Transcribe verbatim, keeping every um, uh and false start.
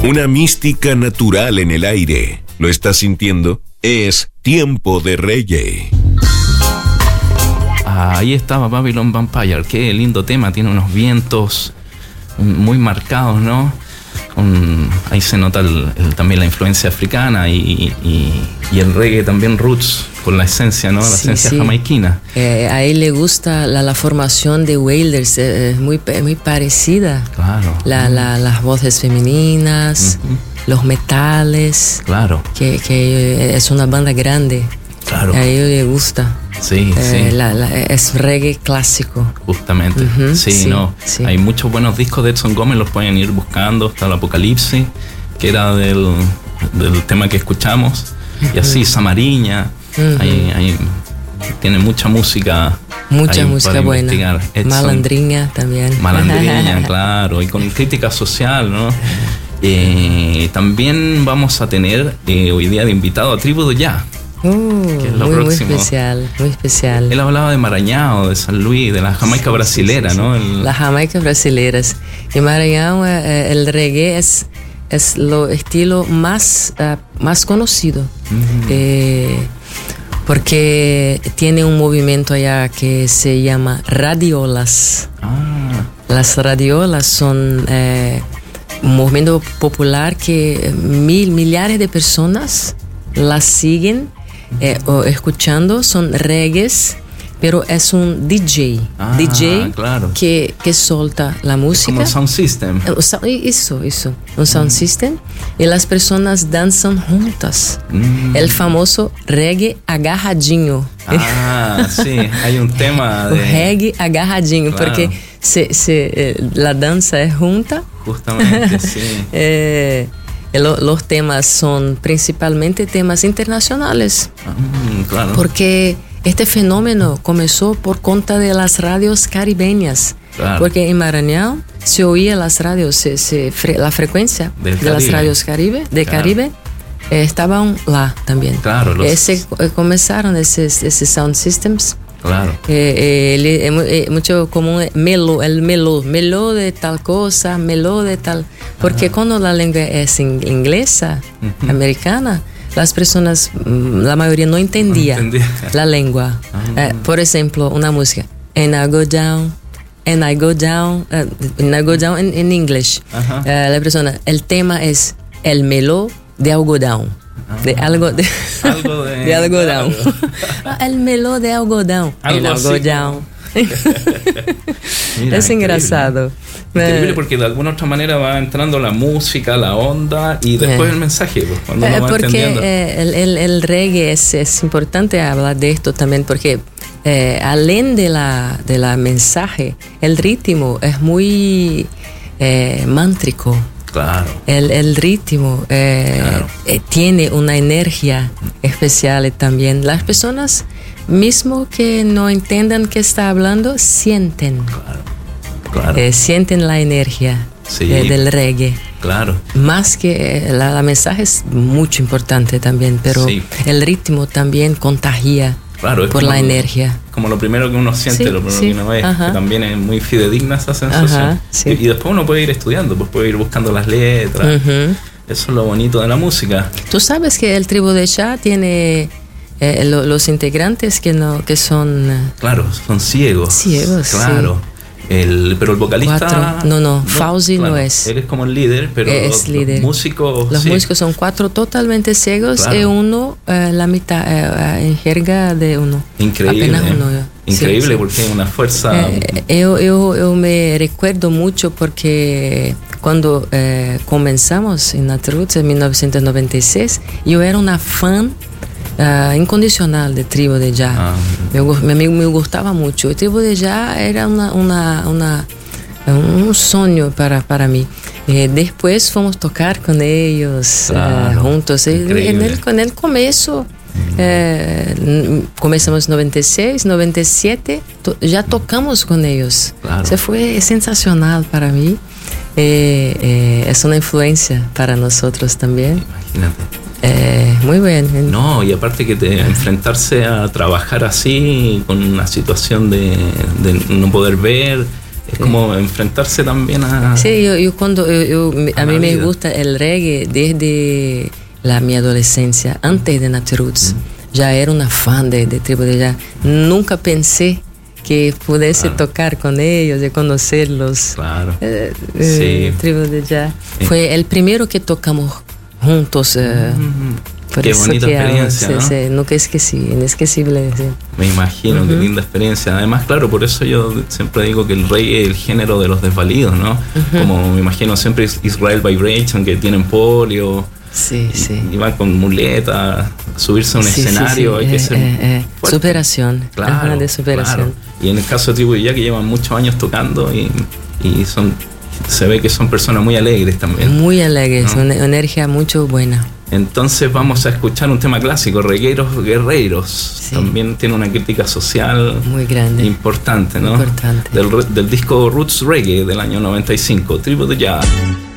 Una mística natural en el aire. ¿Lo estás sintiendo? Es tiempo de reggae. Ah, ahí estaba Babylon Vampire. Qué lindo tema. Tiene unos vientos muy marcados, ¿no? Un, ahí se nota el, el, también la influencia africana y, y, y el reggae también roots por la esencia, ¿no? La sí, esencia sí. jamaiquina. Eh, a él le gusta la, la formación de Wailers, eh, muy, muy parecida. Claro. La, la, las voces femeninas, uh-huh. los metales. Claro. Que, que es una banda grande. Claro. A él le gusta. Sí, eh, sí. La, la, es reggae clásico. Justamente. Uh-huh, sí, sí, no. Sí. Hay muchos buenos discos de Edson Gómez, los pueden ir buscando. Está el Apocalipsis, que era del, del tema que escuchamos. Uh-huh. Y así, Samariña. Uh-huh. Hay, hay, tiene mucha música. Mucha música buena. Malandriña también. Malandriña, claro. Y con crítica social, ¿no? Eh, también vamos a tener eh, hoy día de invitado a Tribu de Ya. Uh, que es lo muy, próximo. muy especial, muy especial. Él hablaba de Maranhão, de San Luis, de la Jamaica sí, brasilera, sí, sí, ¿no? El... Las Jamaicas brasileiras. Y Maranhão, eh, el reggae es, es lo estilo más, uh, más conocido. Uh-huh. Eh, porque tiene un movimiento allá que se llama radiolas. Ah. Las radiolas son eh, un movimiento popular que mil, millares de personas las siguen. Eh, o escuchando, son reggaes, pero es un D J, ah, D J claro. que, que solta la música. Es como un sound system. Eso, eso, un sound mm. system. Y las personas danzan juntas. Mm. El famoso reggae agarradinho. Ah, sí, hay un tema de... O reggae agarradinho, claro. porque se, se, eh, la danza es junta. Justamente, sí. eh, Los temas son principalmente temas internacionales. Mm, claro. Porque este fenómeno comenzó por cuenta de las radios caribeñas. Claro. Porque en Maranhão se oía las radios, se, se, la frecuencia Del de Caribe. las radios Caribe, de claro. Caribe eh, estaban lá también. Claro. Los... Ese, eh, comenzaron esos, esos sound systems. Claro. Eh, eh, eh, eh, mucho común melo, el melo, melo de tal cosa, melo de tal. Porque ah. cuando la lengua es inglesa, uh-huh. americana, las personas, la mayoría no entendía, no entendía. la lengua. Uh-huh. Eh, por ejemplo, una música, and I go down, and I go down, uh, and I go down in, in English. Uh-huh. Uh, la persona, el tema es el melo de algodón. De algo de, algo de, de algodón. Claro. El meló de algodón. Algo el algodón. Mira, es engraçado. Increíble porque de alguna otra manera va entrando la música, la onda y después eh. el mensaje. Pues, cuando uno eh, va porque entendiendo. Eh, el, el, el reggae es, es importante hablar de esto también porque eh, além de la, de la mensaje, el ritmo es muy eh, mántrico. Claro. El, el ritmo eh, claro. eh, tiene una energía especial también. Las personas, mismo que no entiendan qué está hablando, sienten. Claro. Claro. Eh, sienten la energía sí. eh, del reggae. Claro. Más que eh, la, la mensaje es mucho importante también, pero sí. el ritmo también contagia. Claro, es por como, la energía. Como lo primero que uno siente, sí, lo primero sí, que uno ve, ajá. que también es muy fidedigna esa sensación. Ajá, sí. y, y después uno puede ir estudiando, pues puede ir buscando las letras. Uh-huh. Eso es lo bonito de la música. Tú sabes que el Tribu de Ya tiene eh, lo, los integrantes que no que son... Uh, claro, son ciegos. Ciegos, claro. Sí. El, pero el vocalista... Cuatro. No, no, Fauzi claro, no es. Él es como el líder, pero es los, líder. los músicos... Los sí. músicos son cuatro totalmente ciegos claro. y uno eh, la mitad, eh, en jerga de uno. Increíble. Apenas uno. Increíble sí, sí. porque es una fuerza... Eh, yo, yo, yo me recuerdo mucho porque cuando eh, comenzamos en Natroots en mil novecientos noventa y seis, yo era una fan Uh, incondicional de Tribu de Ya. Ah, me, me, me gustaba mucho. El Tribu de Ya era una, una, una, un sueño para, para mí. Eh, después fuimos tocar con ellos claro, uh, juntos. En el, en el comienzo, mm. eh, comenzamos en noventa y seis, noventa y siete, to, ya tocamos con ellos. Claro. Eso fue sensacional para mí. Eh, eh, es una influencia para nosotros también. Imagínate. Eh, muy bien. No, y aparte que te, enfrentarse a trabajar así, con una situación de, de no poder ver, Es sí. como enfrentarse también a... Sí, yo, yo cuando yo, yo, a a mí me vida. gusta el reggae desde la mi adolescencia, antes de Nat Roots. Mm. Ya era una fan de, de Tribu de Jah. Nunca pensé que pudiese claro. tocar con ellos y conocerlos. Claro. Eh, sí. eh, Tribu de Jah. Sí. Fue el primero que tocamos juntos. Eh, mm-hmm. Por qué eso bonita que experiencia, hago, ¿no? Sí, sí, nunca esquecí, inesquecible. Sí. Me imagino, uh-huh. Qué linda experiencia. Además, claro, por eso yo siempre digo que el reggae es el género de los desvalidos, ¿no? Uh-huh. Como me imagino siempre Israel Vibration, que tienen polio. Sí, y, sí. Y van con muleta, subirse a un sí, escenario. Sí, sí. Hay Eh, que ser eh, eh. Superación. Claro, Ajá, de superación. Claro. Y en el caso de Tribu de Jah, que llevan muchos años tocando y, y son, se ve que son personas muy alegres también. Muy alegres, ¿no? Una energía mucho buena. Entonces vamos a escuchar un tema clásico, Regueros Guerreiros. Sí. También tiene una crítica social muy grande, importante, ¿no? Importante. Del, del disco Roots Reggae del año noventa y cinco, Tribu de Jah.